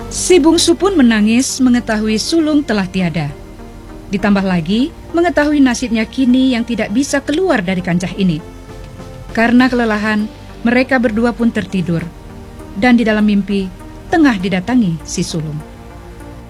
Si bungsu pun menangis mengetahui sulung telah tiada. Ditambah lagi mengetahui nasibnya kini yang tidak bisa keluar dari kancah ini. Karena kelelahan, mereka berdua pun tertidur. Dan di dalam mimpi, tengah didatangi si sulung.